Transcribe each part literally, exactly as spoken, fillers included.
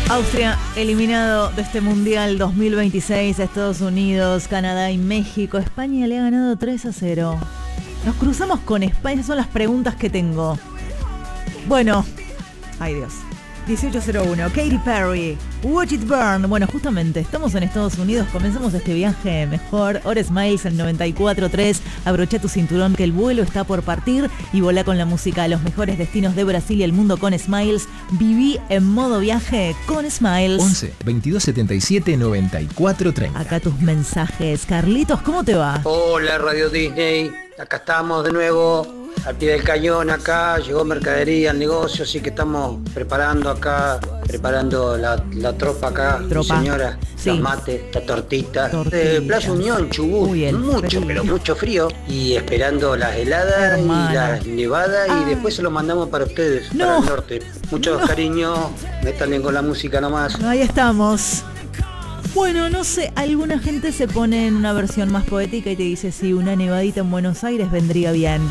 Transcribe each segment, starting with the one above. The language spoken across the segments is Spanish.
Austria eliminado de este Mundial dos mil veintiséis. Estados Unidos, Canadá y México. España le ha ganado tres a cero. Nos cruzamos con España. Esas son las preguntas que tengo. Bueno, ay Dios. dieciocho cero uno, Katy Perry, Watch It Burn. Bueno, justamente estamos en Estados Unidos. Comenzamos este viaje mejor. Hora Smiles en noventa y cuatro punto tres. Abrocha tu cinturón que el vuelo está por partir y volá con la música a los mejores destinos de Brasil y el mundo con Smiles. Viví en modo viaje con Smiles. once, veintidós setenta y siete, noventa y cuatro treinta. Acá tus mensajes. Carlitos, ¿cómo te va? Hola Radio Disney, acá estamos de nuevo. Al pie del cañón acá, llegó mercadería al negocio, así que estamos preparando acá, preparando la, la tropa acá, Tropa. señora, Sí. los mates, la tortita, Tortita. de Playa Unión, Chubut, Muy bien, mucho, frío. pero mucho frío, y esperando las heladas Hermano. y las nevadas, Ah. y después se lo mandamos para ustedes, No. para el norte. Muchos No. cariños, métanle con la música nomás. Ahí estamos. Bueno, no sé, alguna gente se pone en una versión más poética y te dice si una nevadita en Buenos Aires vendría bien.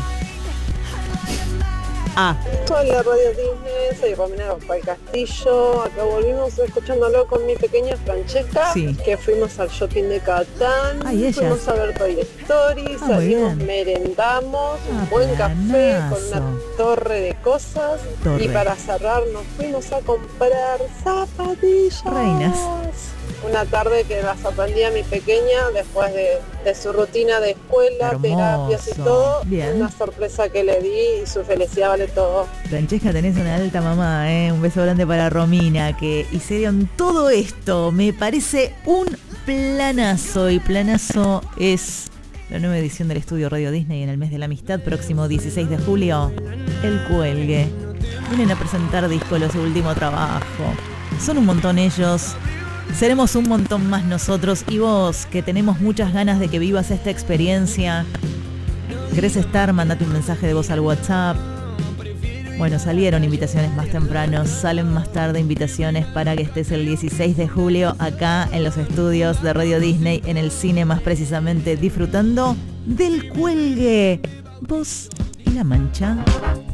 Ah, Hola Radio Disney, soy Romina Rafael Castillo, acá volvimos escuchándolo con mi pequeña Francesca, Sí. que fuimos al shopping de Catán, Ay, ella. fuimos a ver Toy Story, Ah, muy salimos, bien. merendamos, Ah, un buen café con planazo. una torre de cosas Torre. y para cerrar nos fuimos a comprar zapatillas. Reinas. Una tarde que la sorprendí a mi pequeña después de, de su rutina de escuela, Hermoso. terapias y todo. Bien. Una sorpresa que le di y su felicidad vale todo. Francesca, tenés una alta mamá, ¿eh? Un beso grande para Romina, que hicieron todo esto. Me parece un planazo, y planazo es la nueva edición del estudio Radio Disney en el mes de la amistad, próximo dieciséis de julio. El Cuelgue. Vienen a presentar disco de su último trabajo. Son un montón ellos. Seremos un montón más nosotros y vos, que tenemos muchas ganas de que vivas esta experiencia. ¿Querés estar? Mandate un mensaje de voz al WhatsApp. Bueno, salieron invitaciones más temprano, salen más tarde invitaciones para que estés el dieciséis de julio acá en los estudios de Radio Disney, en el cine más precisamente, disfrutando del Cuelgue. Vos y la Mancha.